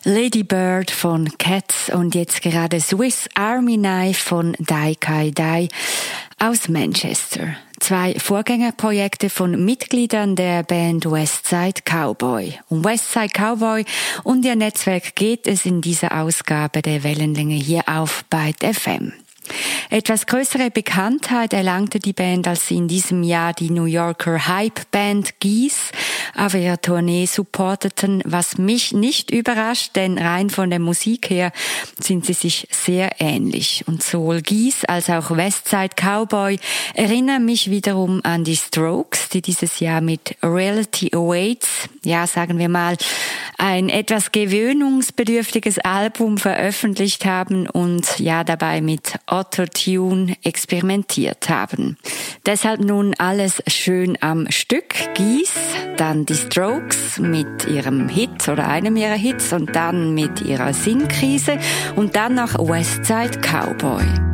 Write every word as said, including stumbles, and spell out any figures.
Lady Bird von Cats und jetzt gerade Swiss Army Knife von Dai Kai Dai aus Manchester. Zwei Vorgängerprojekte von Mitgliedern der Band Westside Cowboy. Um Westside Cowboy und ihr Netzwerk geht es in dieser Ausgabe der Wellenlänge hier auf Byte F M. Etwas größere Bekanntheit erlangte die Band, als sie in diesem Jahr die New Yorker Hype-Band Geese auf ihrer Tournee supporteten, was mich nicht überrascht, denn rein von der Musik her sind sie sich sehr ähnlich. Und sowohl Geese als auch Westside Cowboy erinnern mich wiederum an die Strokes, die dieses Jahr mit Reality Awaits, ja sagen wir mal, ein etwas gewöhnungsbedürftiges Album veröffentlicht haben und ja dabei mit Auto-Tune experimentiert haben. Deshalb nun alles schön am Stück. Geese, dann die Strokes mit ihrem Hit oder einem ihrer Hits und dann mit ihrer Sinnkrise und dann noch Westside Cowboy.